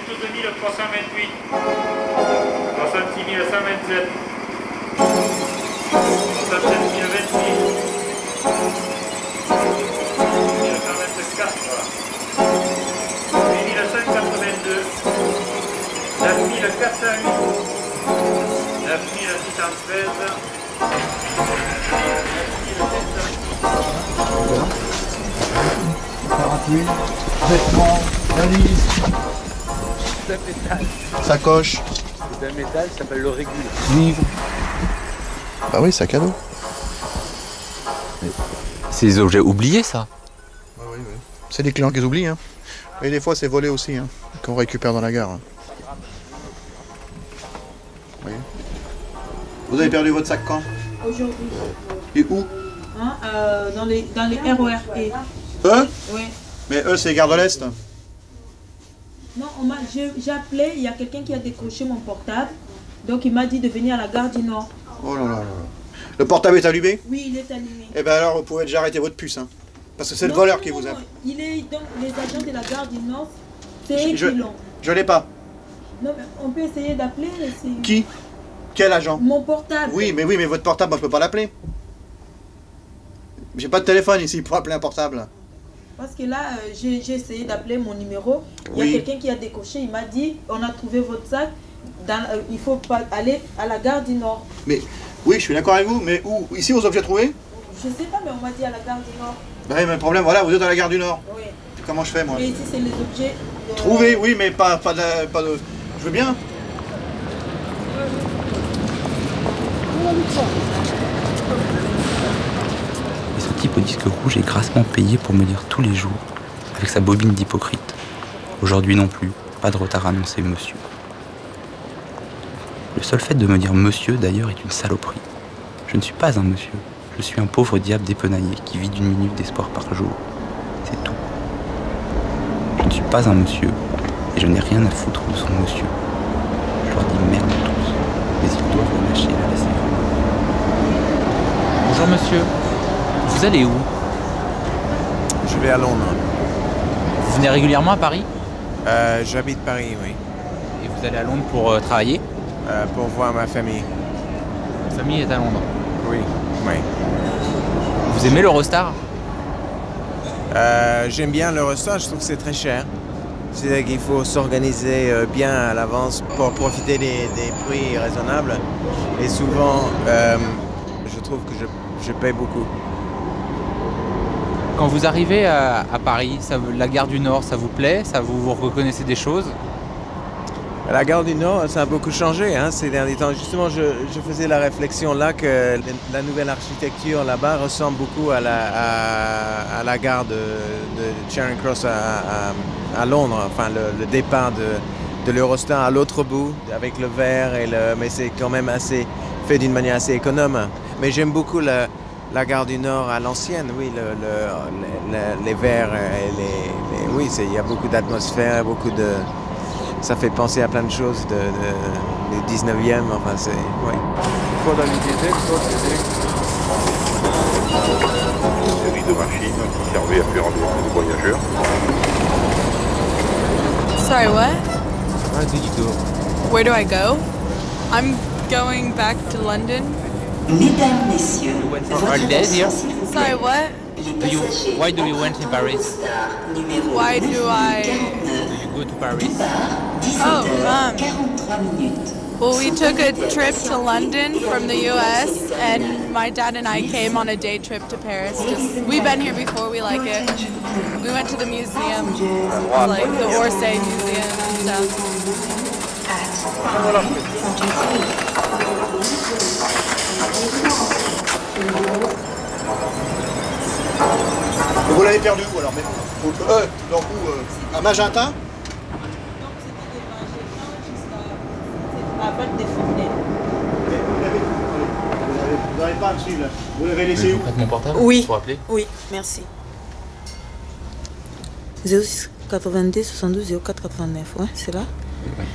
32328, 66 127, 67 026, 1924, 8408, 9613, parapluie, vêtements, valise, C'est un métal. sacoche, C'est un métal, ça s'appelle le régule. livre. Bah oui, sac à dos. C'est des objets oubliés, ça. Ah oui, oui. C'est des clients qui oublient. Hein. Et des fois, c'est volé aussi, hein, qu'on récupère dans la gare. Hein. Oui. Vous avez perdu votre sac quand? Aujourd'hui. Et où? Hein, dans les RER. Eux? Oui. Mais eux, c'est Gare de l'Est. Non, j'ai appelé, il y a quelqu'un qui a décroché mon portable. Donc il m'a dit de venir à la gare du Nord. Oh là là là. Le portable est allumé? Oui, il est allumé. Eh bien alors, vous pouvez déjà arrêter votre puce. Hein. Parce que c'est le voleur qui vous a. Il est donc les agents de la gare du Nord, c'est eux qui l'ont. Je l'ai pas. Non, mais on peut essayer d'appeler. Qui? Quel agent? Mon portable. Oui, mais votre portable, moi, je peux pas l'appeler. J'ai pas de téléphone ici pour appeler un portable. Parce que là, j'ai essayé d'appeler mon numéro. Il y a quelqu'un qui a décoché. Il m'a dit, on a trouvé votre sac. Il faut pas aller à la gare du Nord. Mais oui, je suis d'accord avec vous. Mais où? Ici, aux objets trouvés? Je sais pas, mais on m'a dit à la gare du Nord. Bah oui, mais le problème, voilà, vous êtes à la gare du Nord. Oui. Comment je fais, moi? Mais ici, c'est les objets. Trouvés, oui, mais pas de. Je veux bien. Et ce type au disque rouge est grassement payé pour me dire tous les jours, avec sa bobine d'hypocrite. Aujourd'hui non plus, pas de retard annoncé, monsieur. Le seul fait de me dire monsieur, d'ailleurs, est une saloperie. Je ne suis pas un monsieur. Je suis un pauvre diable dépenaillé qui vit d'une minute d'espoir par jour. C'est tout. Je ne suis pas un monsieur, et je n'ai rien à foutre de son monsieur. Je leur dis merde tous, mais ils doivent relâcher la laisser. Bonjour monsieur, vous allez où? Je vais à Londres. Vous venez régulièrement à Paris? J'habite Paris, oui. Et vous allez à Londres pour travailler? Pour voir ma famille. Votre famille est à Londres? Oui, oui. Vous aimez l'Eurostar? J'aime bien l'Eurostar, je trouve que c'est très cher. C'est-à-dire qu'il faut s'organiser bien à l'avance pour profiter des prix raisonnables. Et souvent, je trouve que je paye beaucoup. Quand vous arrivez à Paris, la gare du Nord, ça vous plaît? Vous reconnaissez des choses? La gare du Nord, ça a beaucoup changé ces derniers temps. Justement, je faisais la réflexion là que la nouvelle architecture là-bas ressemble beaucoup à la gare de Charing Cross à Londres. Enfin, le départ de l'Eurostar à l'autre bout, avec le verre, mais c'est quand même fait d'une manière assez économe. Mais j'aime beaucoup la gare du Nord à l'ancienne, oui, les verres, oui, il y a beaucoup d'atmosphère, ça fait penser à plein de choses du 19e, enfin c'est... Oui. Une série de machines qui servaient à faire des voyageurs. Sorry, what? Where do you go? Where do I go? I'm going back to London. Mesdames, Messieurs, You went for holidays here? Sorry, what? Why do you went in Paris? Why do Do you go to Paris? Oh, well, we took a trip to London from the US, and my dad and I came on a day trip to Paris. We've been here before, we like it. We went to the museum, like the Orsay Museum and stuff. Vous l'avez perdu où alors? Donc où? À Magenta? Vous n'avez pas à me suivre là. Vous l'avez laissé où? Mon portable? Oui. Pour appeler? Oui, merci. 06 82 72 04 89, ouais, c'est là? Oui.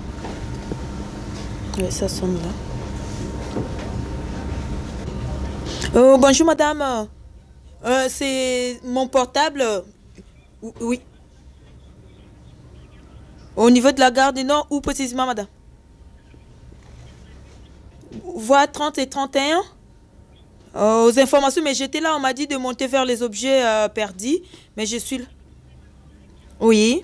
Oui, ça sonne là. Bonjour madame. C'est mon portable. Oui. Au niveau de la gare du Nord, où précisément, madame? Voie 30 et 31. Aux informations, mais j'étais là, on m'a dit de monter vers les objets perdus, mais je suis là. Oui.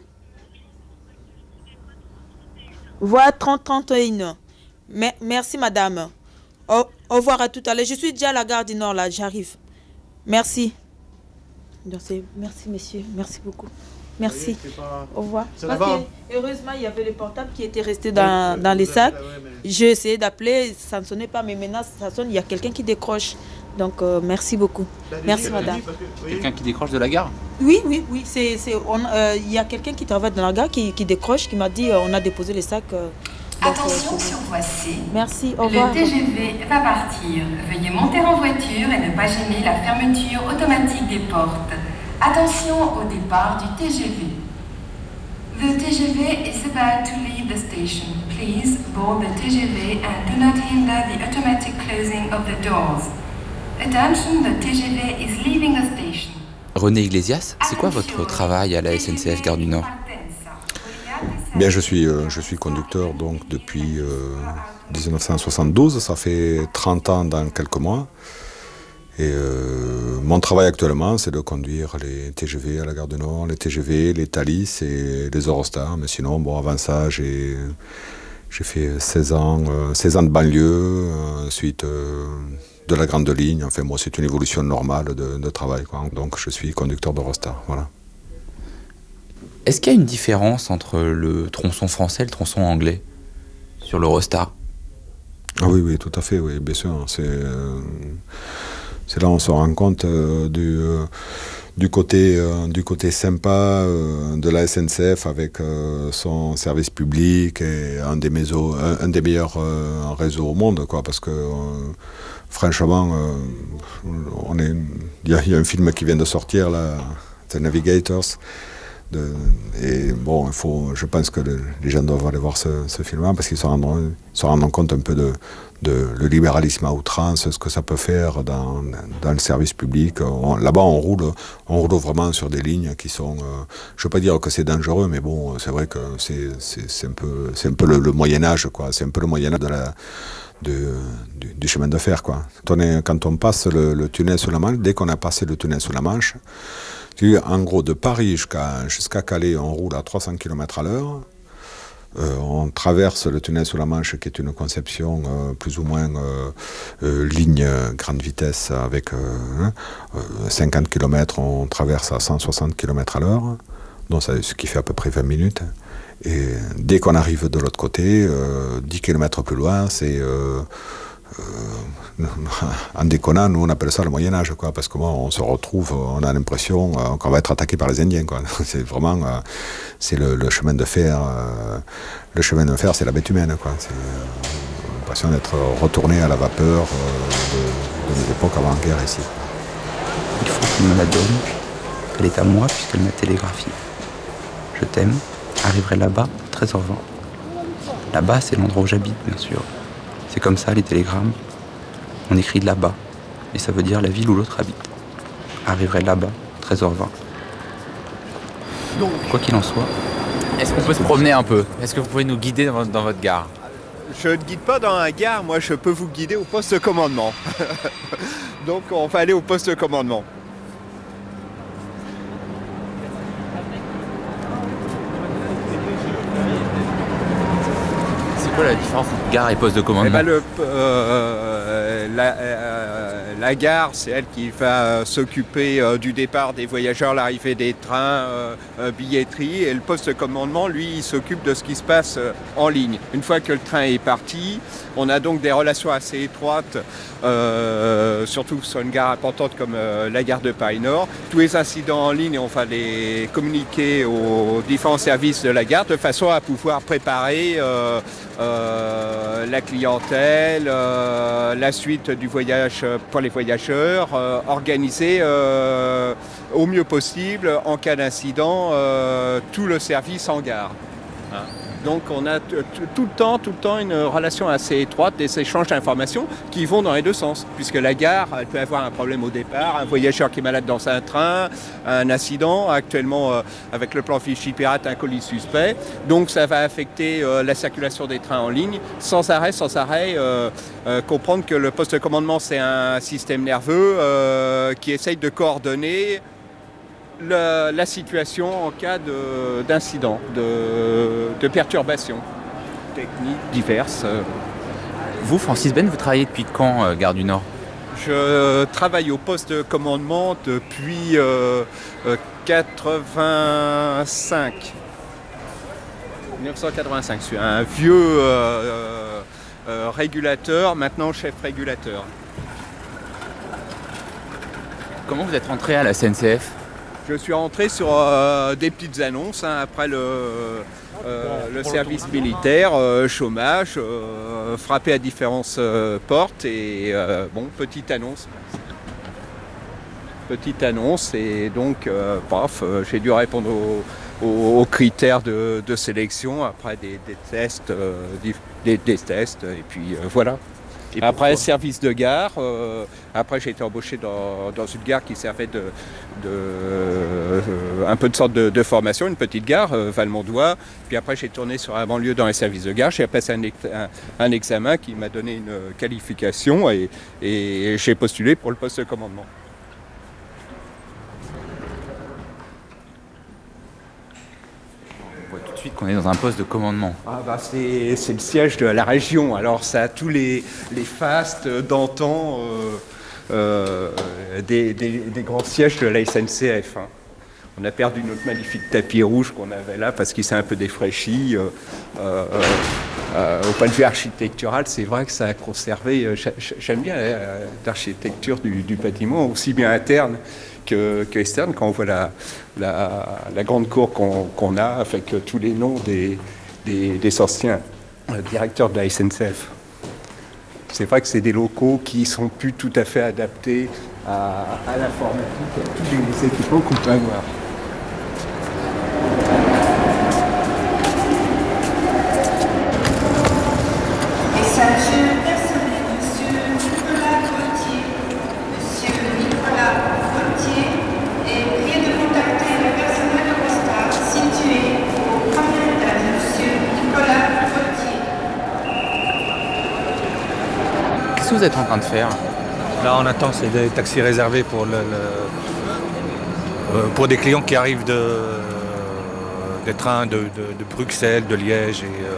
Voie 30-31. Merci, madame. Au revoir à tout à l'heure. Je suis déjà à la gare du Nord, là, j'arrive. Merci. Merci, monsieur. Merci beaucoup. Merci. Au revoir. Parce que, heureusement, il y avait les portables qui étaient restés dans les sacs. J'ai essayé d'appeler, ça ne sonnait pas, mais maintenant, ça sonne, il y a quelqu'un qui décroche. Donc, merci beaucoup. Merci, madame. Quelqu'un qui décroche de la gare? Oui. Il y a quelqu'un qui travaille dans la gare qui décroche, qui m'a dit on a déposé les sacs. Attention sur voie C. Merci, au revoir. Le TGV va partir. Veuillez monter en voiture et ne pas gêner la fermeture automatique des portes. Attention au départ du TGV. The TGV is about to leave the station. Please board the TGV and do not hinder the automatic closing of the doors. Attention, the TGV is leaving the station. René Iglesias, c'est quoi votre travail à la SNCF Gare du Nord? Bien, je suis conducteur donc depuis 1972, ça fait 30 ans dans quelques mois. Et mon travail actuellement, c'est de conduire les TGV à la Gare du Nord, les TGV, les Thalys et les Eurostars. Mais sinon, bon, avant ça, j'ai fait 16 ans de banlieue, ensuite de la grande ligne. Enfin, moi, c'est une évolution normale de travail, quoi. Donc, je suis conducteur d'Eurostar, voilà. Est-ce qu'il y a une différence entre le tronçon français et le tronçon anglais sur l'Eurostar? Ah oui, tout à fait, oui, bien sûr. C'est là où on se rend compte du côté sympa de la SNCF avec son service public et un des meilleurs réseaux au monde, quoi, parce que franchement, il y a un film qui vient de sortir là, The Navigators. Et bon, je pense que les gens doivent aller voir ce film-là parce qu'ils se rendent compte un peu de le libéralisme à outrance, ce que ça peut faire dans le service public. Là-bas, on roule vraiment sur des lignes qui sont... je ne veux pas dire que c'est dangereux, mais bon, c'est vrai que c'est un peu le Moyen-Âge, quoi. C'est un peu le Moyen-Âge du chemin de fer, quoi. Quand on passe le tunnel sous la Manche, dès qu'on a passé le tunnel sous la Manche, en gros, de Paris jusqu'à Calais, on roule à 300 km à l'heure. On traverse le tunnel sous la Manche, qui est une conception plus ou moins ligne grande vitesse avec 50 km, on traverse à 160 km à l'heure, donc ce qui fait à peu près 20 minutes. Et dès qu'on arrive de l'autre côté, 10 km plus loin, c'est... en déconnant, nous on appelle ça le Moyen-Âge, quoi, parce que on se retrouve, on a l'impression qu'on va être attaqué par les Indiens, quoi. C'est vraiment c'est le chemin de fer. Le chemin de fer, c'est la bête humaine, quoi. C'est l'impression d'être retourné à la vapeur de l'époque avant-guerre ici. Il faut qu'il me la donne. Elle est à moi puisqu'elle m'a télégraphié. Je t'aime. Arriverai là-bas, 13h20. Là-bas, c'est l'endroit où j'habite, bien sûr. C'est comme ça, les télégrammes. On écrit là-bas, et ça veut dire la ville où l'autre habite. Arriverai là-bas, 13h20. Quoi qu'il en soit... Est-ce qu'on peut se promener un peu? Est-ce que vous pouvez nous guider dans votre gare? Je ne guide pas dans la gare, moi je peux vous guider au poste de commandement. Donc on va aller au poste de commandement. C'est quoi la différence entre gare et poste de commandement? La gare, c'est elle qui va s'occuper du départ des voyageurs, l'arrivée des trains, billetterie. Et le poste de commandement, lui, il s'occupe de ce qui se passe en ligne. Une fois que le train est parti, on a donc des relations assez étroites, surtout sur une gare importante comme la gare de Paris-Nord. Tous les incidents en ligne, on va les communiquer aux différents services de la gare de façon à pouvoir préparer la clientèle, la suite du voyage pour les voyageurs, organiser au mieux possible, en cas d'incident, tout le service en gare. Hein. Donc on a tout le temps une relation assez étroite, des échanges d'informations qui vont dans les deux sens. Puisque la gare, elle peut avoir un problème au départ, un voyageur qui est malade dans un train, un accident, actuellement avec le plan Fichi Pirate, un colis suspect. Donc ça va affecter la circulation des trains en ligne sans arrêt, comprendre que le poste de commandement c'est un système nerveux qui essaye de coordonner la situation en cas d'incident, de perturbations techniques diverses. Vous, Francis Ben, vous travaillez depuis quand, Gare du Nord? Je travaille au poste de commandement depuis 1985. Je suis un vieux régulateur, maintenant chef régulateur. Comment vous êtes rentré à la SNCF? Je suis rentré sur des petites annonces après le service militaire, chômage, frappé à différentes portes et petite annonce et donc j'ai dû répondre aux critères de sélection après des tests, des tests et puis voilà. Et après, service de gare. Après, j'ai été embauché dans une gare qui servait un peu de sorte de formation, une petite gare, Valmondois. Puis après, j'ai tourné sur un banlieue dans les services de gare. J'ai passé un examen qui m'a donné une qualification et j'ai postulé pour le poste de commandement. Tout de suite qu'on est dans un poste de commandement. C'est le siège de la région, alors ça a tous les fastes d'antan des grands sièges de la SNCF. Hein. On a perdu notre magnifique tapis rouge qu'on avait là parce qu'il s'est un peu défraîchi. Au point de vue architectural, c'est vrai que ça a conservé, j'aime bien l'architecture du bâtiment, aussi bien interne que externe, quand on voit la grande cour qu'on a avec tous les noms des anciens directeurs de la SNCF. C'est vrai que c'est des locaux qui ne sont plus tout à fait adaptés à l'informatique, à tous les équipements qu'on peut avoir. Qu'est-ce que vous êtes en train de faire? Là, on attend, c'est des taxis réservés pour, pour des clients qui arrivent des trains de Bruxelles, de Liège.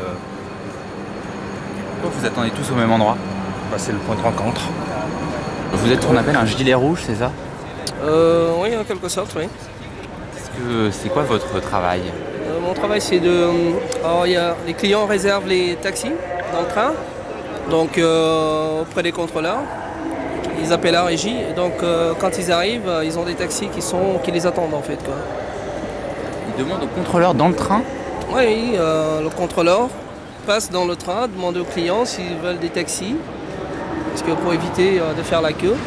Pourquoi vous attendez tous au même endroit? C'est le point de rencontre. Vous êtes ce qu'on appelle un gilet rouge, c'est ça? Oui, en quelque sorte, oui. C'est quoi votre travail? Mon travail, c'est de... Alors, les clients réservent les taxis dans le train. Donc auprès des contrôleurs, ils appellent la régie. Et donc quand ils arrivent, ils ont des taxis qui les attendent en fait. Quoi. Ils demandent au contrôleur dans le train? Oui, le contrôleur passe dans le train, demande aux clients s'ils veulent des taxis, parce que pour éviter de faire la queue.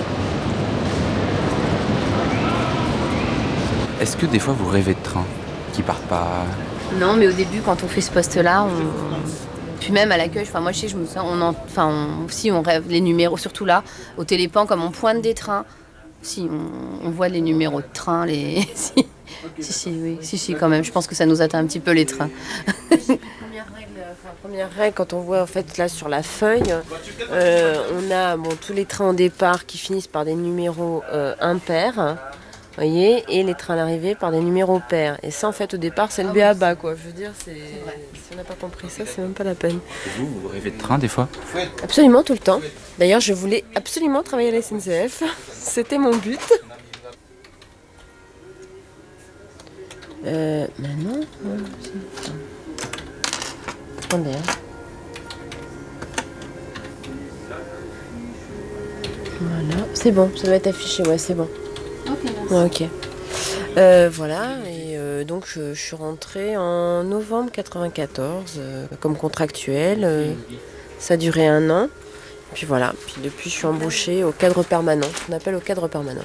Est-ce que des fois vous rêvez de trains qui partent pas? Non, mais au début, quand on fait ce poste-là, puis même à l'accueil, moi je sais, je me souviens, on rêve les numéros, surtout là, au télépan, comme on pointe des trains. Si, on voit les numéros de train, si, quand même. Je pense que ça nous atteint un petit peu les trains. Première règle, quand on voit en fait là sur la feuille, on a tous les trains au départ qui finissent par des numéros impairs. Voyez, et les trains d'arrivée par des numéros pairs. Et ça, en fait, au départ, c'est le b.a.-ba, quoi. Je veux dire, si on n'a pas compris ça, c'est même pas la peine. Et vous rêvez de train, des fois? Absolument, tout le temps. D'ailleurs, je voulais absolument travailler à la SNCF. C'était mon but. Maintenant... Attendez, Voilà. C'est bon, ça doit être affiché, ouais, c'est bon. Ok, merci. Ok. Voilà, et donc je suis rentrée en novembre 1994 comme contractuelle. Ça a duré 1 an. Puis voilà, puis depuis je suis embauchée au cadre permanent, ce qu'on appelle au cadre permanent.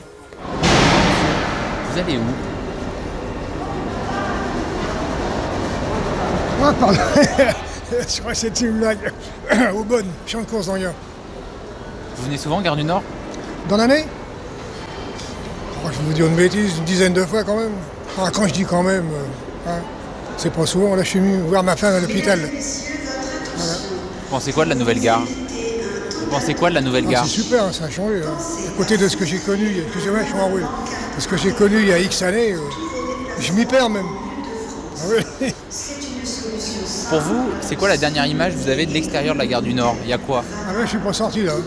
Vous allez où? Ah, pardon. Je crois que c'était une blague. Au bon, champ de course d'Orient. Vous venez souvent, Gare du Nord? Dans l'année? Oh, je vais vous dire une bêtise, une dizaine de fois quand même. Ah, quand je dis quand même, hein, c'est pas souvent. Là, je suis venu voir ma femme à l'hôpital. Voilà. Vous pensez quoi de la nouvelle gare? Vous pensez quoi de la nouvelle gare? C'est super, ça a changé. Hein. À côté de ce que j'ai connu, excusez-moi, je suis enroué. De ce que j'ai connu il y a X années, je m'y perds même. Ah, oui. Pour vous, c'est quoi la dernière image que vous avez de l'extérieur de la Gare du Nord? Il y a quoi? Ah ouais, je suis pas sorti là.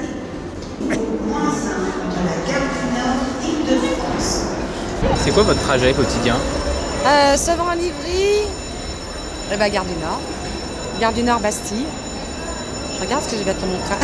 C'est quoi votre trajet quotidien? Sevran-Livry, Gare du Nord. Gare du Nord, Bastille. Je regarde ce que j'ai bientôt mon train.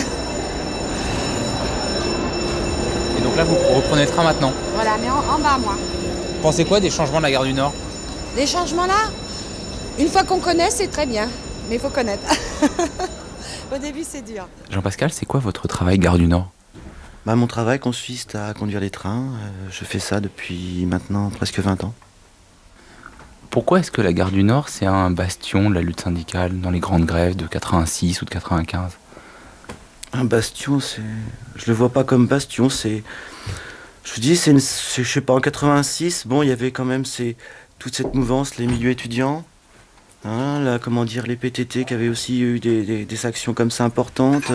Et donc là, vous reprenez le train maintenant? Voilà, mais en bas, moi. Vous pensez quoi des changements de la Gare du Nord? Des changements là? Une fois qu'on connaît, c'est très bien. Mais il faut connaître. Au début, c'est dur. Jean-Pascal, c'est quoi votre travail Gare du Nord? Mon travail consiste à conduire les trains. Je fais ça depuis maintenant presque 20 ans. Pourquoi est-ce que la Gare du Nord, c'est un bastion de la lutte syndicale dans les grandes grèves de 86 ou de 95? Un bastion, je le vois pas comme bastion, je vous dis, je sais pas, en 86, bon, il y avait quand même toute cette mouvance, les milieux étudiants, hein, là, comment dire, les PTT qui avaient aussi eu des actions comme ça importantes.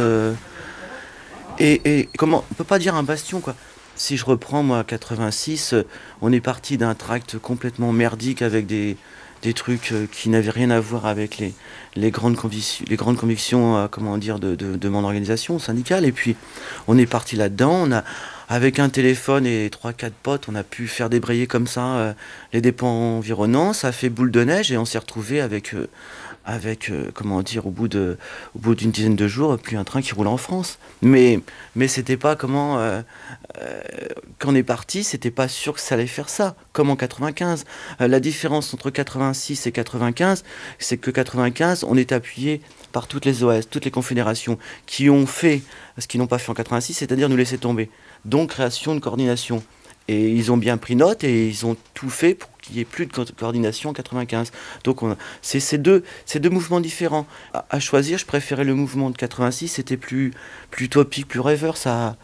Et comment, on peut pas dire un bastion, quoi. Si je reprends, moi, 86, on est parti d'un tract complètement merdique avec des trucs qui n'avaient rien à voir avec les grandes convictions, comment dire, de mon organisation syndicale. Et puis, on est parti là-dedans. Avec un téléphone et 3-4 potes, on a pu faire débrayer comme ça les dépôts environnants. Ça a fait boule de neige et on s'est retrouvé avec comment dire, au bout d'une dizaine de jours, plus un train qui roule en France. Mais c'était pas comment... quand on est parti, c'était pas sûr que ça allait faire ça, comme en 95. La différence entre 86 et 95, c'est que 95, on est appuyé par toutes les OS, toutes les confédérations, qui ont fait ce qu'ils n'ont pas fait en 86, c'est-à-dire nous laisser tomber. Donc création de coordination. Et ils ont bien pris note et ils ont tout fait pour qu'il n'y ait plus de coordination en 95. Donc c'est deux mouvements différents. À choisir, je préférais le mouvement de 86, c'était plus utopique, plus rêveur.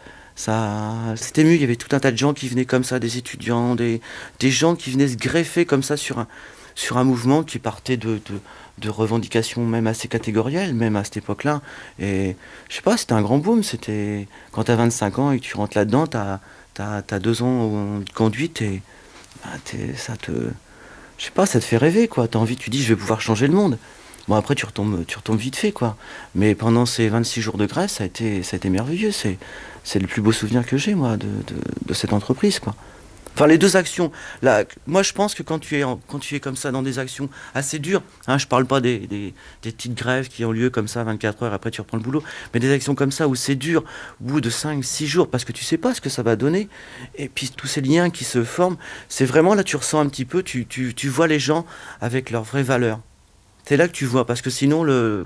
C'était mieux, il y avait tout un tas de gens qui venaient comme ça, des étudiants, des gens qui venaient se greffer comme ça sur un mouvement qui partait de revendications même assez catégorielles, même à cette époque-là. Et je sais pas, c'était un grand boom. C'était quand t'as 25 ans et que tu rentres là-dedans, t'as 2 ans de conduite et ça te fait rêver, quoi. T'as envie, tu dis, je vais pouvoir changer le monde. Bon, après, tu retombes vite fait, quoi. Mais pendant ces 26 jours de grève, ça a été merveilleux. C'est le plus beau souvenir que j'ai, moi, de cette entreprise, quoi. Enfin, les deux actions, là, moi je pense que quand tu es comme ça dans des actions assez dures, hein, je parle pas des petites grèves qui ont lieu comme ça 24 heures après tu reprends le boulot, mais des actions comme ça où c'est dur, au bout de 5-6 jours, parce que tu sais pas ce que ça va donner, et puis tous ces liens qui se forment, c'est vraiment là tu ressens un petit peu, tu vois les gens avec leurs vraies valeurs. C'est là que tu vois, parce que sinon le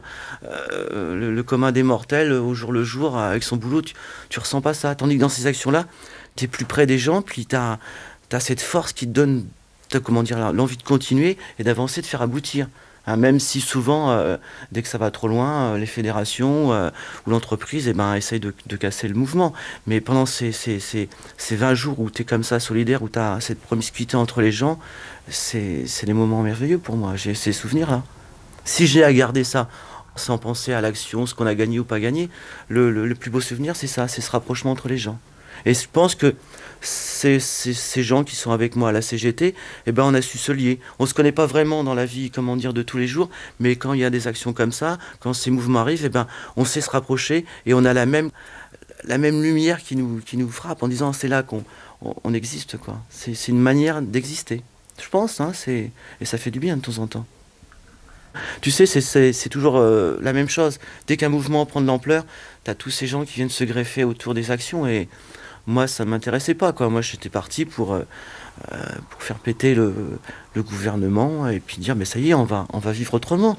commun des mortels, au jour le jour, avec son boulot, tu ressens pas ça. Tandis que dans ces actions-là, tu es plus près des gens, puis tu as cette force qui te donne l'envie de continuer et d'avancer, de faire aboutir. Hein, même si souvent, dès que ça va trop loin, les fédérations ou l'entreprise essayent de casser le mouvement. Mais pendant ces 20 jours où tu es comme ça, solidaire, où tu as cette promiscuité entre les gens, c'est des moments merveilleux pour moi. J'ai ces souvenirs-là. Si j'ai à garder ça, sans penser à l'action, ce qu'on a gagné ou pas gagné, le plus beau souvenir, c'est ça, c'est ce rapprochement entre les gens. Et je pense que ces gens qui sont avec moi à la CGT, on a su se lier. On ne se connaît pas vraiment dans la vie, de tous les jours, mais quand il y a des actions comme ça, quand ces mouvements arrivent, on sait se rapprocher et on a la même lumière qui nous frappe en disant c'est là qu'on existe, quoi. C'est une manière d'exister, je pense, hein, et ça fait du bien de temps en temps. Tu sais, c'est toujours la même chose. Dès qu'un mouvement prend de l'ampleur, tu as tous ces gens qui viennent se greffer autour des actions et moi, ça ne m'intéressait pas, quoi. Moi, j'étais parti pour faire péter le gouvernement et puis dire, mais ça y est, on va vivre autrement.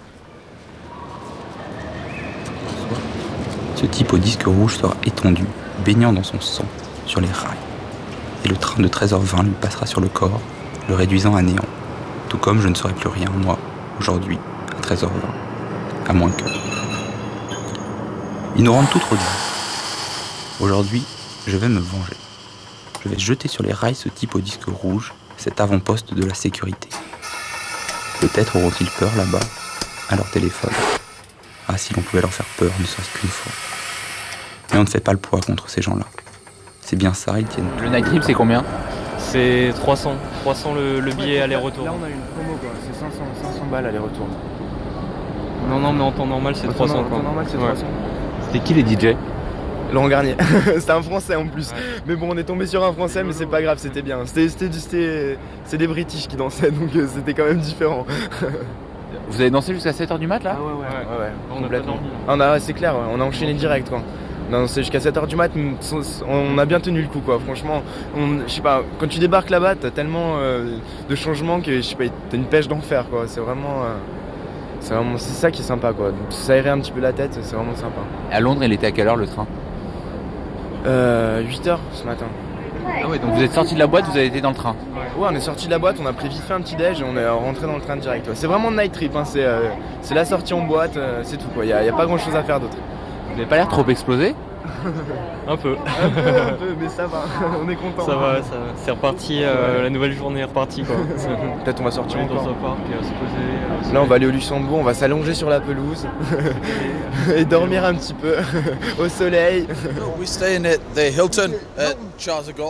Ce type au disque rouge sera étendu, baignant dans son sang, sur les rails. Et le train de 13h20 lui passera sur le corps, le réduisant à néant. Tout comme je ne serai plus rien, moi, aujourd'hui, à 13h20. À moins que... Ils nous rendent tout trop dur. Aujourd'hui, je vais me venger. Je vais jeter sur les rails ce type au disque rouge, cet avant-poste de la sécurité. Peut-être auront-ils peur là-bas, à leur téléphone. Ah, si l'on pouvait leur faire peur, ne serait-ce qu'une fois. Mais on ne fait pas le poids contre ces gens-là. C'est bien ça, ils tiennent. Le night trip, c'est combien? C'est 300 le billet aller-retour. Là, on a une promo, quoi. C'est 500 balles aller-retour. Non, mais en temps normal, c'est 300. En temps normal, c'est 300. C'était qui les DJ? Laurent Garnier. C'était un Français en plus. Mais bon, on est tombé sur un Français, mais c'est pas grave, c'était bien. C'est des British qui dansaient, donc c'était quand même différent. Vous avez dansé jusqu'à 7h du mat là? Ah ouais. On n'a pas dormi. C'est clair, ouais. On a enchaîné direct quoi. Non, c'est jusqu'à 7h du mat, on a bien tenu le coup quoi. Franchement, je sais pas, quand tu débarques là-bas, t'as tellement de changements que je sais pas, t'as une pêche d'enfer quoi. C'est ça qui est sympa quoi. Donc, ça aérait un petit peu la tête, c'est vraiment sympa. À Londres, il était à quelle heure le train? 8h ce matin. Ah ouais, donc vous êtes sorti de la boîte, vous avez été dans le train? Ouais, on est sorti de la boîte, on a pris vite fait un petit déj et on est rentré dans le train direct. Ouais. C'est vraiment night trip, hein. C'est la sortie en boîte, c'est tout quoi. Y a pas grand chose à faire d'autre. Vous n'avez pas l'air trop explosé? Un peu, mais ça va, on est content. Ça va, c'est reparti, la nouvelle journée est repartie quoi. Peut-être on va sortir encore. Dans un parc, se poser. Là on va aller au Luxembourg, on va s'allonger sur la pelouse et dormir un petit peu au soleil. We're staying at the Hilton at Charles de Gaulle.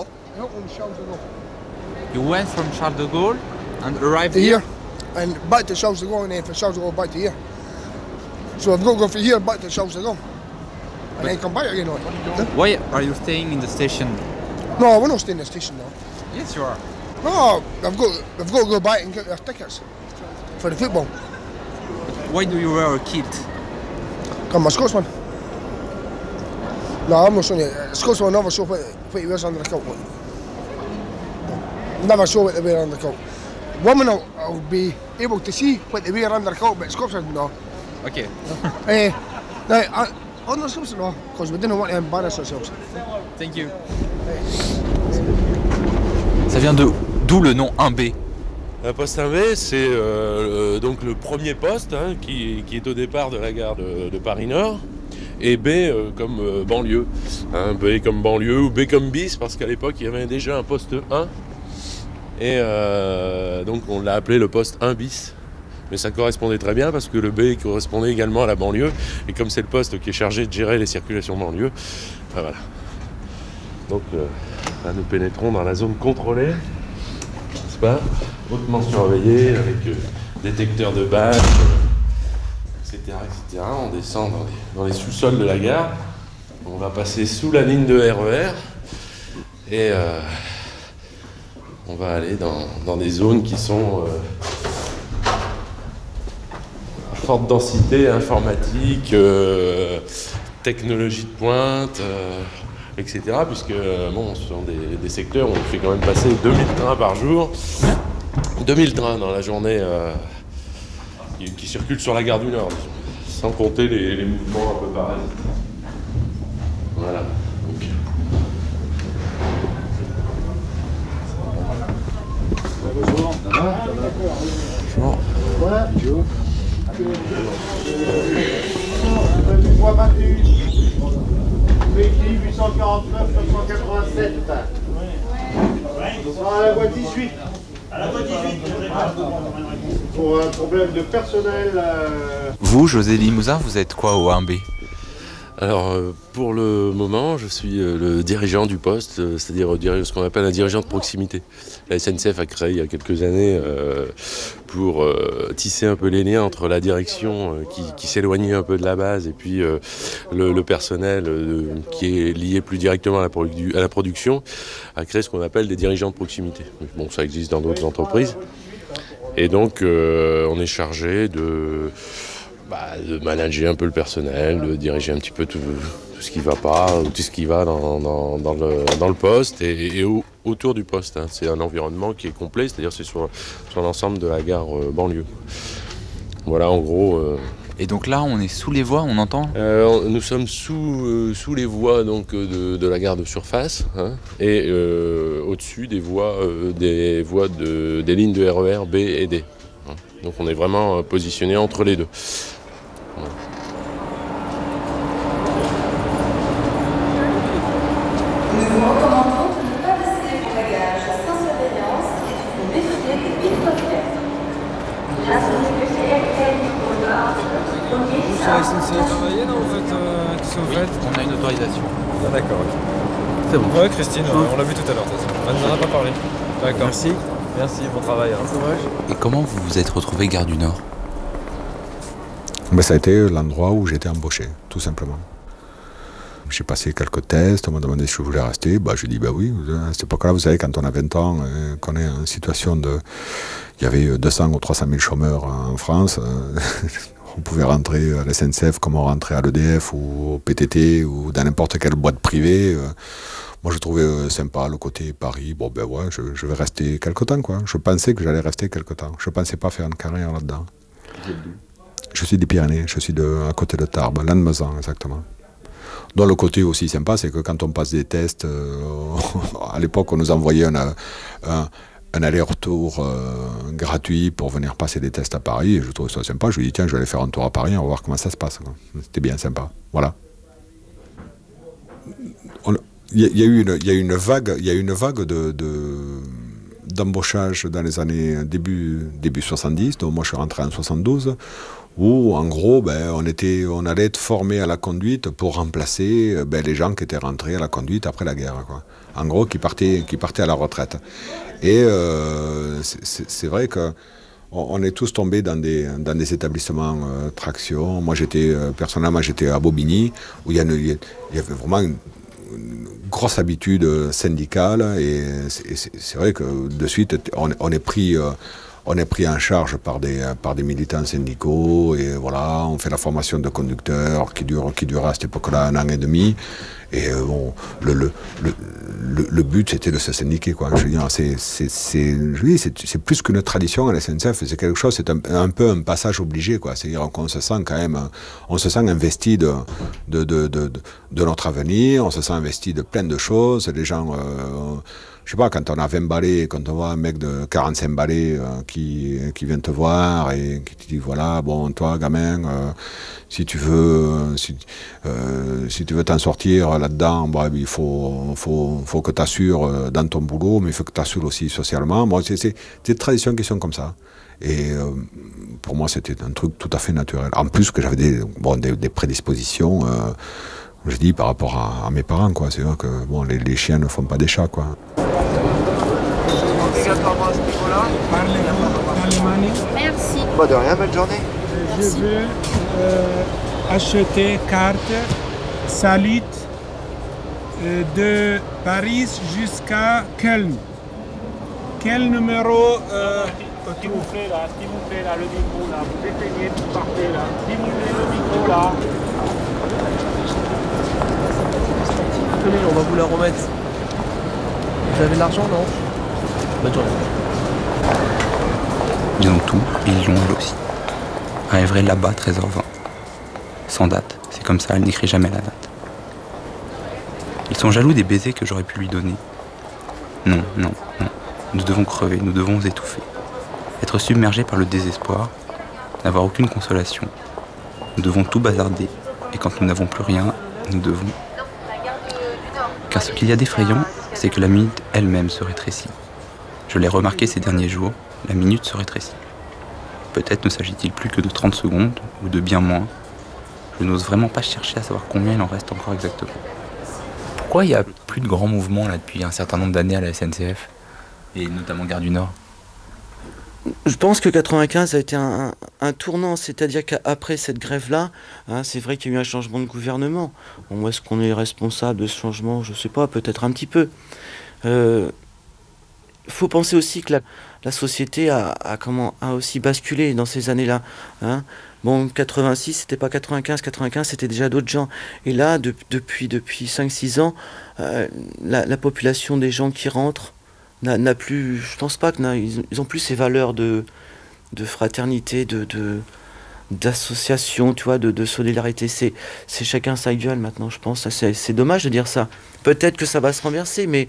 You went from Charles de Gaulle and arrived here? And back to Charles de Gaulle and then from Charles de Gaulle back to here. So I've got to go from here back to Charles de Gaulle. And then come back again. Why are you staying in the station? No, we're not staying in the station now. Yes, you are. No, I've got to go back and get our tickets for the football. Why do you wear a kilt? Come, I'm a Scotsman. No, I'm not showing you. A Scotsman never show what he wears under the coat. Never show what they wear under the coat. Women will be able to see what they wear under the coat, but Scotsman, no. Okay. On the Scotsman, no, because we didn't want to embarrass ourselves. Thank you. Ça vient d'où le nom 1B? Un poste 1B, c'est donc le premier poste hein, qui est au départ de la gare de Paris-Nord. Et B comme banlieue. Hein, B comme banlieue ou B comme bis, parce qu'à l'époque, il y avait déjà un poste 1. Et donc, on l'a appelé le poste 1 bis. Mais ça correspondait très bien parce que le B correspondait également à la banlieue. Et comme c'est le poste qui est chargé de gérer les circulations banlieue, ben voilà. Donc, là, nous pénétrons dans la zone contrôlée, n'est-ce pas? Hautement surveillée, avec détecteur de badge, etc., etc. On descend dans les sous-sols de la gare. On va passer sous la ligne de RER. Et on va aller dans des zones qui sont à forte densité informatique, technologie de pointe, etc. Puisque bon, ce sont des secteurs où on fait quand même passer 2000 trains par jour. 2000 trains dans la journée qui circulent sur la gare du Nord, sans compter les mouvements un peu pareils. Voilà. Bonjour. Voilà. Véhicule 849 987. À la voie 18. À la voie 18. Pour un problème de personnel. Vous, José Limousin, vous êtes quoi au 1B? Alors, pour le moment, je suis le dirigeant du poste, c'est-à-dire ce qu'on appelle un dirigeant de proximité. La SNCF a créé il y a quelques années pour tisser un peu les liens entre la direction qui s'éloignait un peu de la base et puis le personnel qui est lié plus directement à la production, a créé ce qu'on appelle des dirigeants de proximité. Bon, ça existe dans d'autres entreprises. Et donc, on est chargé de manager un peu le personnel, de diriger un petit peu tout ce qui ne va pas, ou tout ce qui va dans le poste et autour du poste. Hein. C'est un environnement qui est complet, c'est-à-dire c'est sur l'ensemble de la gare banlieue. Voilà en gros. Et donc là, on est sous les voies, on entend Nous sommes sous les voies donc, de la gare de surface hein, et au-dessus des voies des lignes de RER B et D. Hein. Donc on est vraiment positionné entre les deux. Voilà. Nous vous recommandons de ne pas laisser vos bagages sans surveillance et de vous méfier des pickpockets. La sécurité aérienne au nord, Sur la SNCF travailler là en fait, qu'est-ce que vous faites? On a une autorisation. Ah, d'accord, ok. C'est bon. Ouais, Christine, on l'a vu tout à l'heure, de toute façon. Elle nous en a pas parlé. D'accord. Merci. Merci, bon travail. Hein. Courage. Et comment vous vous êtes retrouvé gare du Nord? Ben, ça a été l'endroit où j'étais embauché, tout simplement. J'ai passé quelques tests, on m'a demandé si je voulais rester. Bah, j'ai dit bah oui. À cette époque-là, vous savez, quand on a 20 ans, qu'on est en situation de... Il y avait 200 ou 300 000 chômeurs en France. On pouvait rentrer à la SNCF comme on rentrait à l'EDF ou au PTT ou dans n'importe quelle boîte privée. Moi, je trouvais sympa le côté Paris. Bon, ben ouais, je vais rester quelque temps, quoi. Je pensais que j'allais rester quelque temps. Je pensais pas faire une carrière là-dedans. Je suis des Pyrénées, je suis à côté de Tarbes, Lannemezan exactement. Donc le côté aussi sympa, c'est que quand on passe des tests, à l'époque, on nous envoyait un aller-retour gratuit pour venir passer des tests à Paris, et je trouvais ça sympa. Je lui ai dit, tiens, je vais aller faire un tour à Paris, on va voir comment ça se passe. C'était bien sympa, voilà. Il y a eu une vague d'embauchage dans les années début 70, donc moi je suis rentré en 72, où en gros on allait être formé à la conduite pour remplacer les gens qui étaient rentrés à la conduite après la guerre, quoi. En gros qui partaient à la retraite. Et c'est vrai que on est tous tombés dans des établissements traction. Moi personnellement j'étais à Bobigny, où il y avait vraiment une grosse habitude syndicale, et c'est vrai que de suite on est pris en charge par des militants syndicaux, et voilà, on fait la formation de conducteurs qui dure à cette époque-là 1 an et demi, et bon, le but c'était de se syndiquer, quoi. Je veux dire, c'est plus qu'une tradition à la SNCF, c'est quelque chose, c'est un peu un passage obligé, quoi. C'est-à-dire qu'on se sent quand même, on se sent investi de notre avenir, on se sent investi de plein de choses. Les gens, je sais pas, quand on a 20 balais, quand on voit un mec de 45 balais qui vient te voir et qui te dit voilà, bon, toi gamin, si tu veux t'en sortir là-dedans, il faut que tu assures dans ton boulot, mais il faut que tu assures aussi socialement. Bon, c'est des traditions qui sont comme ça. Et pour moi, c'était un truc tout à fait naturel. En plus que j'avais des prédispositions, je dis, par rapport à mes parents, quoi. C'est vrai que bon, les chiens ne font pas des chats, quoi. Merci. Pas de rien, bonne journée. Je veux acheter carte Salit de Paris jusqu'à Köln. Quel numéro S'il vous plaît, là, le micro, là, vous éteignez, vous partez, là. S'il vous plaît, le micro, là. Tenez, on va vous la remettre. Vous avez de l'argent, non? Bonne journée. Ils ont tout, et ils l'ont elle aussi. Arriverait là-bas, 13h20. Sans date, c'est comme ça, elle n'écrit jamais la date. Ils sont jaloux des baisers que j'aurais pu lui donner. Non. Nous devons crever, nous devons étouffer. Être submergés par le désespoir, n'avoir aucune consolation. Nous devons tout bazarder, et quand nous n'avons plus rien, nous devons... Car ce qu'il y a d'effrayant, c'est que la minute elle-même se rétrécit. Je l'ai remarqué ces derniers jours, la minute se rétrécit. Peut-être ne s'agit-il plus que de 30 secondes, ou de bien moins. Je n'ose vraiment pas chercher à savoir combien il en reste encore exactement. Pourquoi il n'y a plus de grands mouvements là depuis un certain nombre d'années à la SNCF, et notamment Gare du Nord? Je pense que 95 a été un tournant, c'est-à-dire qu'après cette grève-là, c'est vrai qu'il y a eu un changement de gouvernement. Bon, est-ce qu'on est responsable de ce changement? Je ne sais pas, peut-être un petit peu. Faut penser aussi que la société a aussi basculé dans ces années-là. Bon, 86, c'était pas 95, c'était déjà d'autres gens. Et là, depuis 5-6 ans, la population des gens qui rentrent n'a plus, je pense pas ils ont plus ces valeurs de fraternité, d'association, tu vois, de solidarité. C'est chacun sa gueule maintenant, je pense. C'est dommage de dire ça. Peut-être que ça va se renverser, mais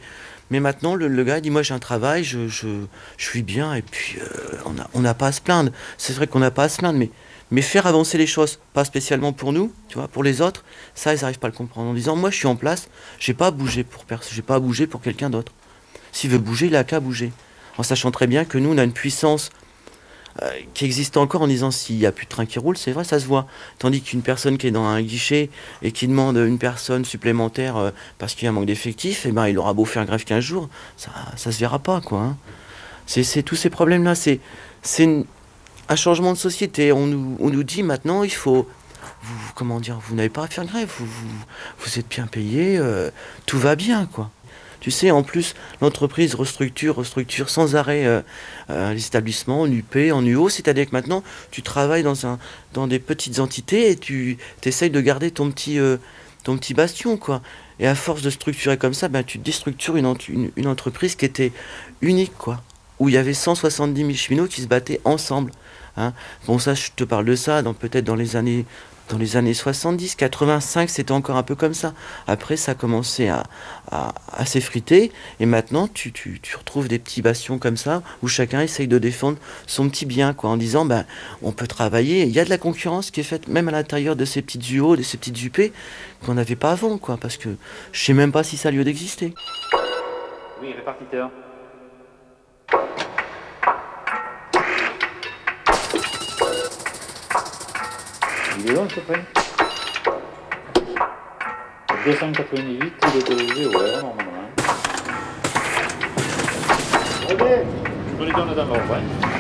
Mais maintenant, le gars dit, moi j'ai un travail, je suis bien, et puis on n'a pas à se plaindre. C'est vrai qu'on n'a pas à se plaindre, mais faire avancer les choses, pas spécialement pour nous, tu vois, pour les autres, ça, ils n'arrivent pas à le comprendre. En disant, moi je suis en place, j'ai pas à bouger pour quelqu'un d'autre. S'il veut bouger, il a qu'à bouger. En sachant très bien que nous, on a une puissance qui existe encore en disant s'il n'y a plus de train qui roule, c'est vrai, ça se voit. Tandis qu'une personne qui est dans un guichet et qui demande une personne supplémentaire parce qu'il y a un manque d'effectifs, eh ben, il aura beau faire grève 15 jours, ça se verra pas, quoi. Hein. C'est tous ces problèmes-là, c'est un changement de société. On nous dit maintenant, il faut... vous n'avez pas à faire grève, vous êtes bien payé, tout va bien, quoi. Tu sais, en plus, l'entreprise restructure sans arrêt les établissements en UP, en UO, c'est-à-dire que maintenant, tu travailles dans des petites entités et tu essayes de garder ton petit bastion, quoi. Et à force de structurer comme ça, ben, tu déstructures une entreprise qui était unique, quoi, où il y avait 170 000 cheminots qui se battaient ensemble. Hein. Bon, ça, je te parle de ça, peut-être dans les années 70, 85, c'était encore un peu comme ça. Après, ça a commencé à s'effriter. Et maintenant, tu retrouves des petits bastions comme ça, où chacun essaye de défendre son petit bien, quoi, en disant, ben, on peut travailler. Il y a de la concurrence qui est faite, même à l'intérieur de ces petites UO, de ces petites UP, qu'on n'avait pas avant, quoi, parce que je sais même pas si ça a lieu d'exister. Oui, répartiteur. Il est long, ce prix 298, il est autorisé, ouais, normalement. Ok, je les donne dans l'ordre,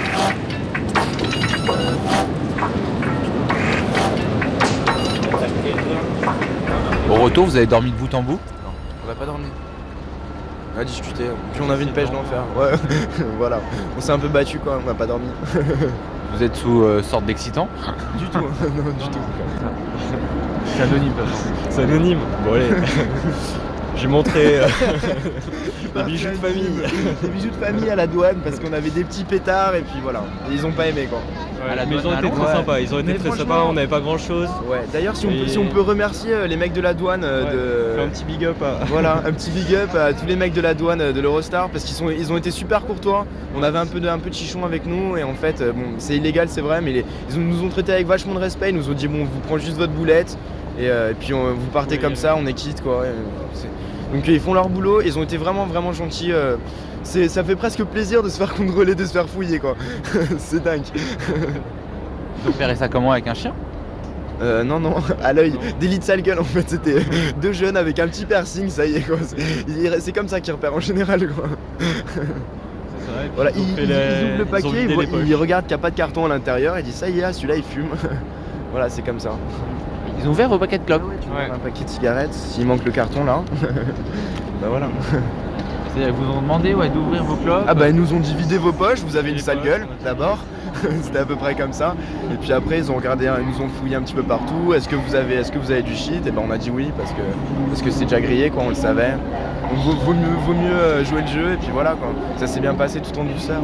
Au retour, vous avez dormi de bout en bout? Non, on n'a pas dormi. On a discuté, puis on avait une pêche d'enfer. Ouais, voilà. On s'est un peu battu quand même, on n'a pas dormi. Vous êtes sous sorte d'excitant? Du tout, non, du tout. C'est anonyme, de toute façon. C'est anonyme. Bon, allez. J'ai montré des bijoux de famille. Des bijoux de famille à la douane parce qu'on avait des petits pétards et puis voilà. Et ils ont pas aimé, quoi. Ouais, la maison était très sympa, ils ont été très sympas, on n'avait pas grand chose. Ouais, d'ailleurs si on peut remercier les mecs de la douane faire un petit big up Voilà, un petit big up à tous les mecs de la douane de l'Eurostar parce qu'ils ont été super courtois. On avait un peu de chichon avec nous et en fait bon, c'est illégal, c'est vrai, mais ils nous ont traités avec vachement de respect, ils nous ont dit bon, vous prenez juste votre boulette et puis vous partez comme ça, on est quitte, quoi. Donc ils font leur boulot, ils ont été vraiment vraiment gentils. Ça fait presque plaisir de se faire contrôler, de se faire fouiller, quoi. C'est dingue. Ils ont fait ça comment, avec un chien? Non, à l'œil, des lits de sale gueule en fait, c'était deux jeunes avec un petit piercing, ça y est, quoi. C'est comme ça qu'ils repèrent en général, quoi. Vrai, voilà, ils ouvrent le paquet, ils regardent qu'il n'y a pas de carton à l'intérieur, ils disent ça y est, celui-là il fume. Voilà, c'est comme ça. Ils ont ouvert vos paquets de clopes? Ouais. Un paquet de cigarettes, s'il manque le carton là. Bah voilà. Ils vous ont demandé d'ouvrir vos clopes? Ah bah ils nous ont dit videz vos poches, vous avez une sale gueule d'abord. C'était à peu près comme ça. Et puis après ils ont regardé, ils nous ont fouillé un petit peu partout. Est-ce que vous avez du shit? Et ben on a dit oui parce que c'est déjà grillé, quoi, on le savait. Donc vaut mieux jouer le jeu et puis voilà, quoi. Ça s'est bien passé tout en douceur.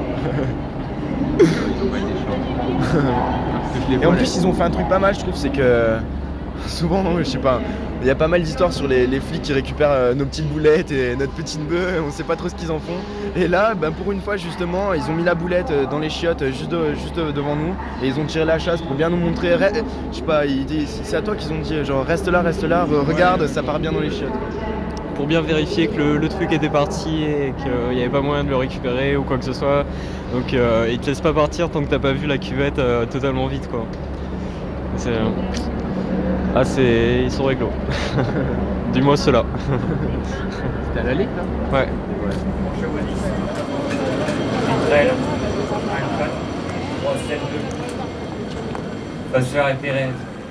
Et en plus ils ont fait un truc pas mal, je trouve, c'est que souvent, je sais pas, il y a pas mal d'histoires sur les flics qui récupèrent nos petites boulettes et notre petite bœuf, on sait pas trop ce qu'ils en font. Et là, pour une fois justement, ils ont mis la boulette dans les chiottes juste devant nous et ils ont tiré la chasse pour bien nous montrer, je sais pas, c'est à toi qu'ils ont dit genre reste là, regarde, ça part bien dans les chiottes. Pour bien vérifier que le truc était parti et qu'il n'y avait pas moyen de le récupérer ou quoi que ce soit. Donc ils te laissent pas partir tant que t'as pas vu la cuvette totalement vide, quoi. Ils sont réglo. Dis-moi cela. C'était à la ligue, là? Ouais. Vitrel, 372. Passeur et Pérez.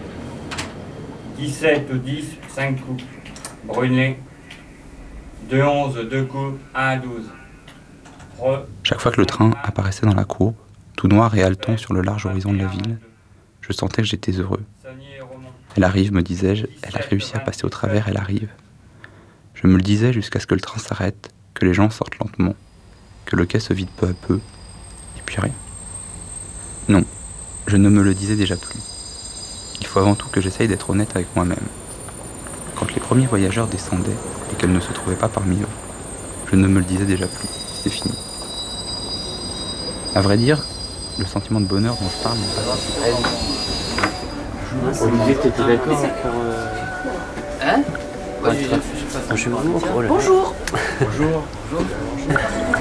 17 ou 10, 5 coups. Brûlé. 2-11, 2 coups, 1 à 12. Chaque fois que le train apparaissait dans la courbe, tout noir et haletant sur le large horizon de la ville, je sentais que j'étais heureux. Elle arrive, me disais-je, elle a réussi à passer au travers, elle arrive. Je me le disais jusqu'à ce que le train s'arrête, que les gens sortent lentement, que le quai se vide peu à peu, et puis rien. Non, je ne me le disais déjà plus. Il faut avant tout que j'essaye d'être honnête avec moi-même. Quand les premiers voyageurs descendaient et qu'elle ne se trouvait pas parmi eux, je je ne me le disais déjà plus. C'était fini. À vrai dire, le sentiment de bonheur dont je parle n'est pas... Olivier, t'étais d'accord pour... Hein Bonjour. Bonjour. Bonjour.